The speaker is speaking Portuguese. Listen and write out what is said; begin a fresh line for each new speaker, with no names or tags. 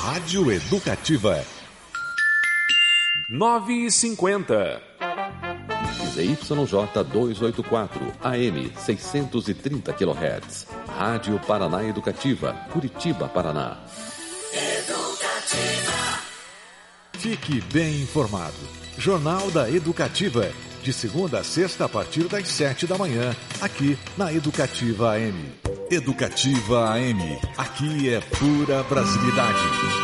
Rádio Educativa.
9h50.
ZYJ 284, AM 630 kHz. Rádio Paraná Educativa, Curitiba, Paraná.
Educativa. Fique bem informado. Jornal da Educativa. De segunda a sexta, a partir das 7 da manhã, aqui na Educativa AM. Educativa AM. Aqui é pura brasilidade.